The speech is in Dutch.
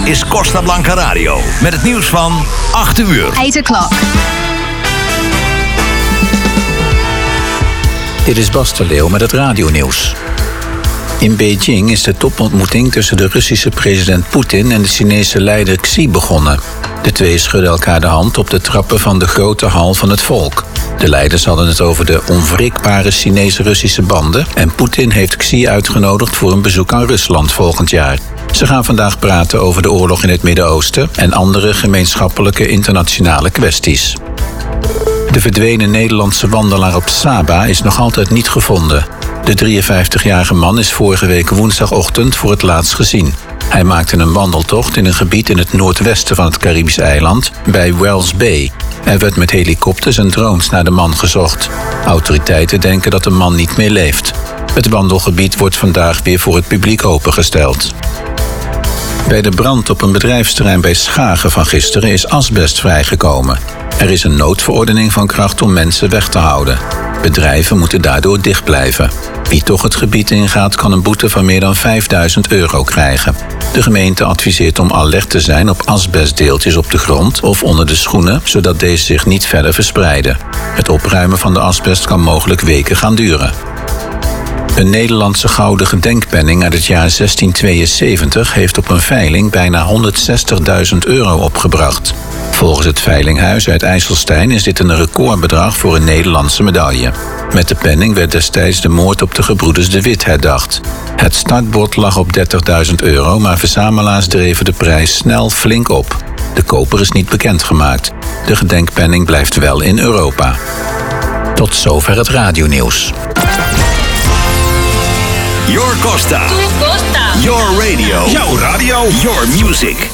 is Costa Blanca Radio. Met het nieuws van 8 uur. 8 o'clock. Dit is Bas de Leeuw met het radionieuws. In Beijing is de topontmoeting tussen de Russische president Poetin en de Chinese leider Xi begonnen. De twee schudden elkaar de hand op de trappen van de grote hal van het volk. De leiders hadden het over de onwrikbare Chinese-Russische banden en Poetin heeft Xi uitgenodigd voor een bezoek aan Rusland volgend jaar. Ze gaan vandaag praten over de oorlog in het Midden-Oosten en andere gemeenschappelijke internationale kwesties. De verdwenen Nederlandse wandelaar op Saba is nog altijd niet gevonden. De 53-jarige man is vorige week woensdagochtend voor het laatst gezien. Hij maakte een wandeltocht in een gebied in het noordwesten van het Caribisch eiland, bij Wells Bay. Er werd met helikopters en drones naar de man gezocht. Autoriteiten denken dat de man niet meer leeft. Het wandelgebied wordt vandaag weer voor het publiek opengesteld. Bij de brand op een bedrijfsterrein bij Schagen van gisteren is asbest vrijgekomen. Er is een noodverordening van kracht om mensen weg te houden. Bedrijven moeten daardoor dicht blijven. Wie toch het gebied ingaat, kan een boete van meer dan €5.000 krijgen. De gemeente adviseert om alert te zijn op asbestdeeltjes op de grond of onder de schoenen, zodat deze zich niet verder verspreiden. Het opruimen van de asbest kan mogelijk weken gaan duren. Een Nederlandse gouden gedenkpenning uit het jaar 1672 heeft op een veiling bijna €160.000 opgebracht. Volgens het veilinghuis uit IJsselstein is dit een recordbedrag voor een Nederlandse medaille. Met de penning werd destijds de moord op de gebroeders De Wit herdacht. Het startbod lag op €30.000, maar verzamelaars dreven de prijs snel flink op. De koper is niet bekendgemaakt. De gedenkpenning blijft wel in Europa. Tot zover het radionieuws. Your Costa. Tu Costa. Your radio. Jouw radio. Your music.